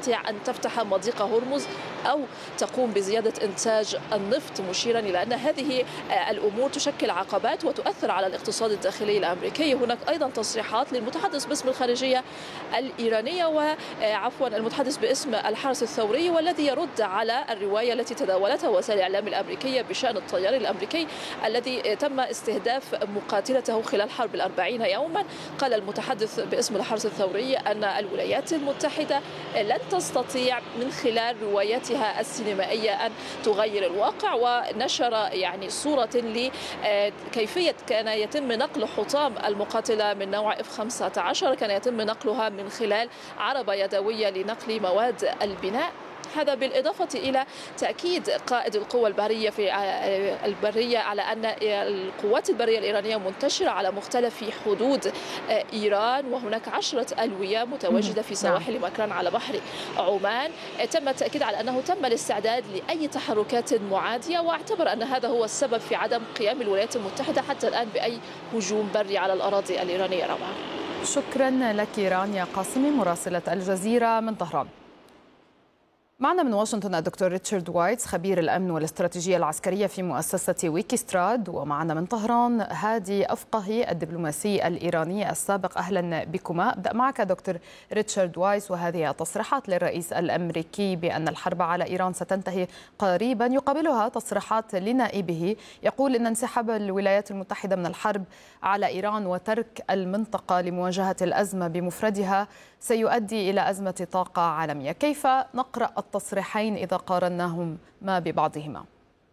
تستطيع أن تفتح مضيق هرمز أو تقوم بزيادة إنتاج النفط، مشيرا إلى أن هذه الأمور تشكل عقبات وتؤثر على الاقتصاد الداخلي الأمريكي. هناك أيضا تصريحات للمتحدث باسم الخارجية الإيرانية وعفوا المتحدث باسم الحرس الثوري، والذي يرد على الرواية التي تداولتها وسائل الإعلام الأمريكية بشأن الطيار الأمريكي الذي تم استهداف مقاتلته خلال حرب ال40 يوما. قال المتحدث باسم الحرس الثوري أن الولايات المتحدة لن تستطيع من خلال روايتها السينمائية أن تغير الواقع، ونشر يعني صورة لكيفية كان يتم نقل حطام المقاتلة من نوع F-15، كان يتم نقلها من خلال عربة يدوية لنقل مواد البناء. هذا بالإضافة إلى تأكيد قائد القوى البحرية في البرية على أن القوات البرية الإيرانية منتشرة على مختلف حدود إيران، وهناك 10 ألوية متواجدة في سواحل مكران على بحر عمان. تم التأكيد على أنه تم الاستعداد لأي تحركات معادية، واعتبر أن هذا هو السبب في عدم قيام الولايات المتحدة حتى الآن بأي هجوم بري على الأراضي الإيرانية. روعة. شكرا لك رانيا قاسمي مراسلة الجزيرة من طهران. معنا من واشنطن الدكتور ريتشارد وايتس خبير الأمن والاستراتيجية العسكرية في مؤسسة ويكيستراد، ومعنا من طهران هادي أفقهي الدبلوماسي الإيراني السابق. أهلا بكما. أبدأ معك دكتور ريتشارد وايتس، وهذه تصريحات للرئيس الأمريكي بأن الحرب على إيران ستنتهي قريبا، يقابلها تصريحات لنائبه يقول أن انسحاب الولايات المتحدة من الحرب على إيران وترك المنطقة لمواجهة الأزمة بمفردها سيؤدي إلى أزمة طاقة عالمية. كيف نقرأ التصريحين إذا قارناهم ما ببعضهما؟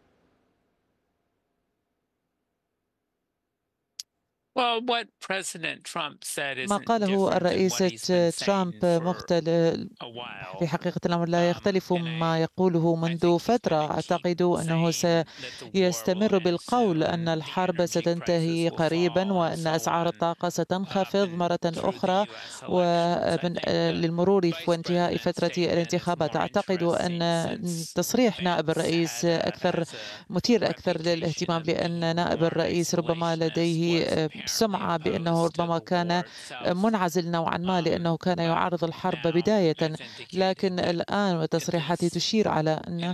ما قاله الرئيس ترامب مختلف في حقيقة الأمر، لا يختلف ما يقوله منذ فترة. أعتقد أنه سيستمر بالقول أن الحرب ستنتهي قريبا وأن أسعار الطاقة ستنخفض مرة أخرى للمرور وانتهاء فترة الانتخابات. أعتقد أن تصريح نائب الرئيس مثير أكثر للاهتمام، لأن نائب الرئيس ربما لديه سمعة بأنه ربما كان منعزل نوعا ما لأنه كان يعارض الحرب بداية، لكن الآن تصريحاته تشير على أن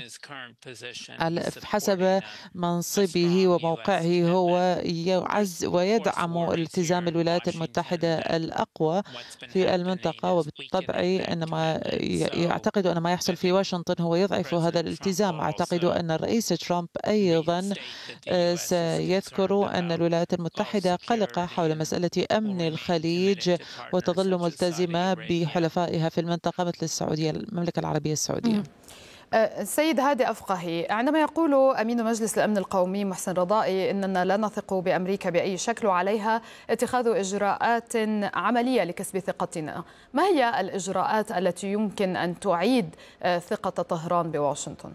حسب منصبه وموقعه هو يعز ويدعم التزام الولايات المتحدة الأقوى في المنطقة، وبالطبع يعتقد أن ما يحصل في واشنطن هو يضعف هذا الالتزام. أعتقد أن الرئيس ترامب أيضا سيذكر أن الولايات المتحدة قلقة حول مسألة أمن الخليج وتظل ملتزمة بحلفائها في المنطقة مثل السعودية، المملكة العربية السعودية. السيد هادي أفقهي، عندما يقول أمين مجلس الأمن القومي محسن رضائي إننا لا نثق بأمريكا بأي شكل وعليها اتخاذ إجراءات عملية لكسب ثقتنا، ما هي الإجراءات التي يمكن أن تعيد ثقة طهران بواشنطن؟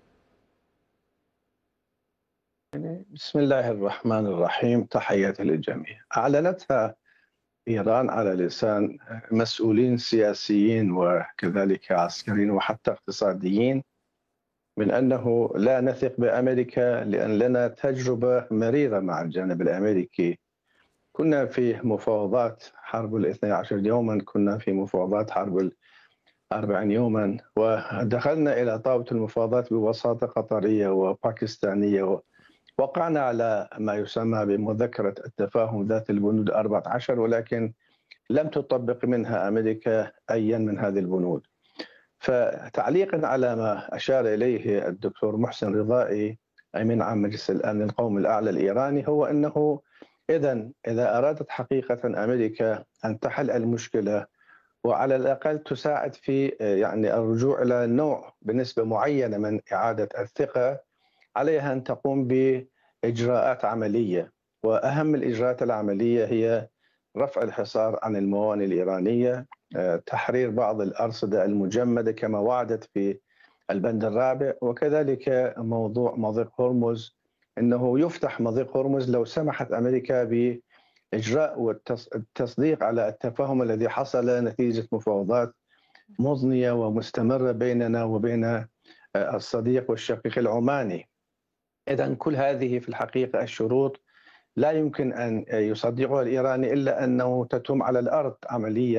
بسم الله الرحمن الرحيم. تحياتي للجميع. أعلنتها إيران على لسان مسؤولين سياسيين وكذلك عسكريين وحتى اقتصاديين من أنه لا نثق بأمريكا لأن لنا تجربة مريرة مع الجانب الأمريكي. كنا في مفاوضات حرب 12 يوما، كنا في مفاوضات حرب 40 يوما، ودخلنا إلى طاولة المفاوضات بوساطة قطرية وباكستانية، وقعنا على ما يسمى بمذكرة التفاهم ذات البنود 14، ولكن لم تطبق منها أمريكا أيا من هذه البنود. فتعليقا على ما أشار إليه الدكتور محسن رضائي أمين عام مجلس الأمن القومي الأعلى الإيراني، هو أنه إذا أرادت حقيقة أمريكا أن تحل المشكلة وعلى الأقل تساعد في الرجوع إلى نوع بنسبة معينة من إعادة الثقة، عليها أن تقوم بإجراءات عملية، وأهم الإجراءات العملية هي رفع الحصار عن الموانئ الإيرانية، تحرير بعض الأرصدة المجمدة كما وعدت في البند الرابع، وكذلك موضوع مضيق هرمز، أنه يفتح مضيق هرمز لو سمحت أمريكا بإجراء والتصديق على التفاهم الذي حصل نتيجة مفاوضات مضنية ومستمرة بيننا وبين الصديق والشقيق العماني. إذن كل هذه في الحقيقة الشروط لا يمكن أن يصدقها الإيراني إلا أنه تتم على الأرض عمليا،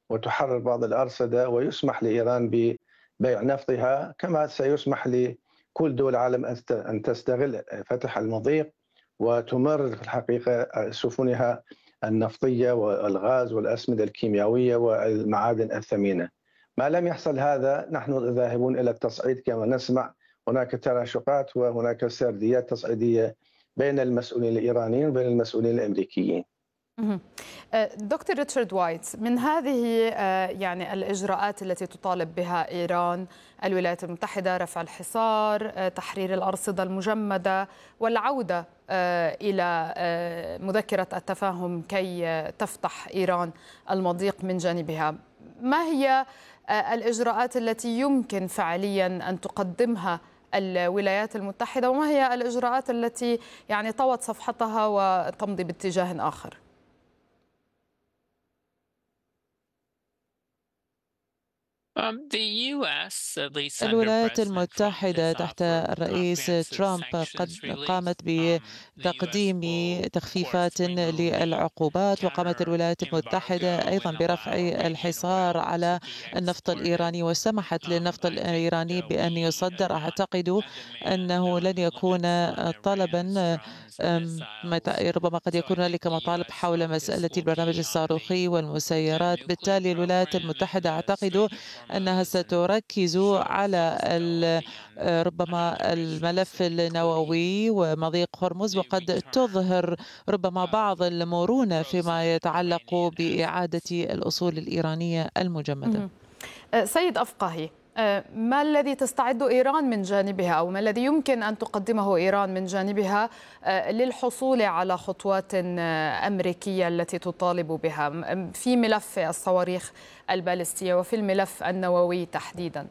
وتحرر بعض الأرصدة ويسمح لإيران ببيع نفطها، كما سيسمح لكل دول العالم أن تستغل فتح المضيق وتمرر في الحقيقة سفنها النفطية والغاز والأسمدة الكيميائية والمعادن الثمينة. ما لم يحصل هذا نحن ذاهبون إلى التصعيد كما نسمع. هناك تراشقات وهناك سرديات تصعيدية بين المسؤولين الإيرانيين وبين المسؤولين الأمريكيين. دكتور ريتشارد وايت، من هذه يعني الإجراءات التي تطالب بها إيران الولايات المتحدة، رفع الحصار، تحرير الأرصدة المجمدة، والعودة إلى مذكرة التفاهم كي تفتح إيران المضيق من جانبها، ما هي الإجراءات التي يمكن فعليا أن تقدمها الولايات المتحدة، وما هي الإجراءات التي يعني طوت صفحتها وتمضي باتجاه آخر؟ الولايات المتحدة تحت الرئيس ترامب قد قامت بتقديم تخفيفات للعقوبات، وقامت الولايات المتحدة أيضا برفع الحصار على النفط الإيراني وسمحت للنفط الإيراني بأن يصدر. أعتقد أنه لن يكون طلبا، ربما قد يكون هنالك مطالب حول مسألة البرنامج الصاروخي والمسيرات. بالتالي الولايات المتحدة أعتقد أنها ستركز على ربما الملف النووي ومضيق هرمز، وقد تظهر ربما بعض المرونة فيما يتعلق بإعادة الأصول الإيرانية المجمدة. سيد أفقهي، ما الذي تستعد إيران من جانبها، أو ما الذي يمكن أن تقدمه إيران من جانبها للحصول على خطوات أمريكية التي تطالب بها في ملف الصواريخ البالستية وفي الملف النووي تحديدا؟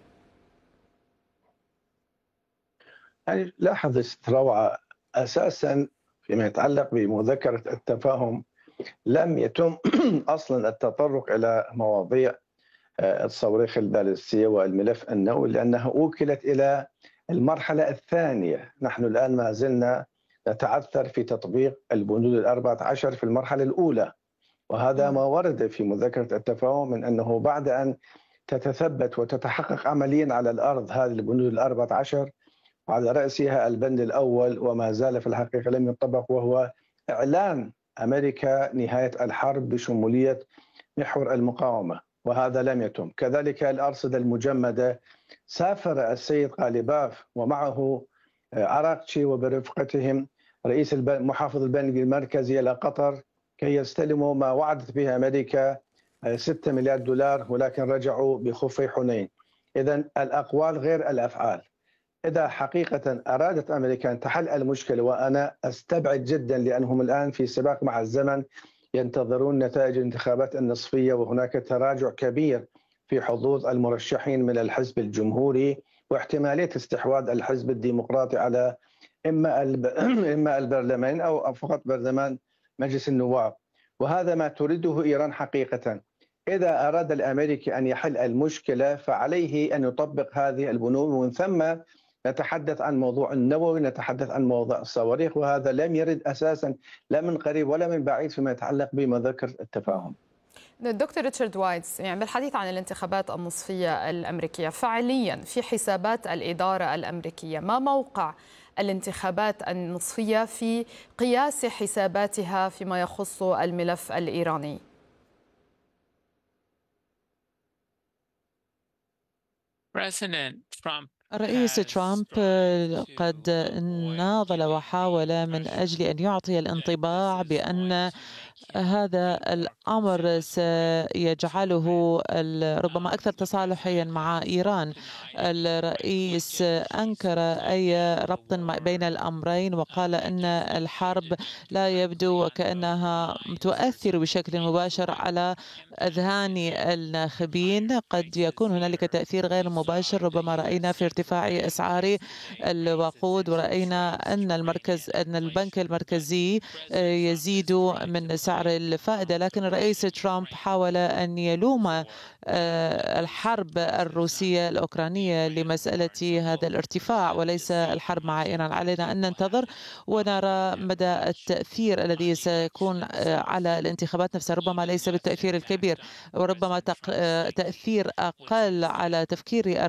يعني لاحظ روعة أساسا فيما يتعلق بمذكرة التفاهم لم يتم أصلا التطرق إلى مواضيع الصواريخ البالستية والملف النووي، لأنها أوكلت إلى المرحلة الثانية. نحن الآن ما زلنا نتعثر في تطبيق البنود 14 في المرحلة الأولى، وهذا ما ورد في مذكرة التفاهم من أنه بعد أن تتثبت وتتحقق عمليا على الأرض هذه البنود 14 على رأسها البند الأول وما زال في الحقيقة لم يطبق، وهو إعلان أمريكا نهاية الحرب بشمولية محور المقاومة، وهذا لم يتم. كذلك الأرصدة المجمدة، سافر السيد غالباف ومعه عراقتشي وبرفقتهم رئيس محافظ البنك المركزي إلى قطر كي يستلموا ما وعدت به أمريكا 6 مليار دولار، ولكن رجعوا بخفي حنين. إذن الأقوال غير الأفعال. إذا حقيقة أرادت أمريكا أن تحل المشكلة، وأنا أستبعد جدا لأنهم الآن في سباق مع الزمن ينتظرون نتائج الانتخابات النصفية، وهناك تراجع كبير في حظوظ المرشحين من الحزب الجمهوري واحتمالية استحواذ الحزب الديمقراطي على إما البرلمان أو فقط برلمان مجلس النواب. وهذا ما تريده إيران حقيقة. إذا أراد الأمريكي أن يحل المشكلة فعليه أن يطبق هذه البنود، ومن ثم نتحدث عن موضوع النووي، نتحدث عن موضوع الصواريخ، وهذا لم يرد أساسا لا من قريب ولا من بعيد فيما يتعلق بمذكرة التفاهم. دكتور ريتشارد وايتس، يعني بالحديث عن الانتخابات النصفية الأمريكية، فعليا في حسابات الإدارة الأمريكية ما موقع الانتخابات النصفية في قياس حساباتها فيما يخص الملف الإيراني؟ الرئيس ترامب قد ناضل وحاول من أجل أن يعطي الانطباع بأن هذا الأمر سيجعله ربما أكثر تصالحيا مع إيران. الرئيس أنكر أي ربط بين الأمرين وقال أن الحرب لا يبدو وكأنها تؤثر بشكل مباشر على أذهان الناخبين. قد يكون هنالك تأثير غير مباشر، ربما رأينا في ارتفاع أسعار الوقود، ورأينا أن البنك المركزي يزيد من سعر الفائدة، لكن الرئيس ترامب حاول أن يلوم الحرب الروسية الأوكرانية لمسألة هذا الارتفاع وليس الحرب مع إيران. علينا أن ننتظر ونرى مدى التأثير الذي سيكون على الانتخابات نفسها. ربما ليس بالتأثير الكبير وربما تأثير أقل على تفكير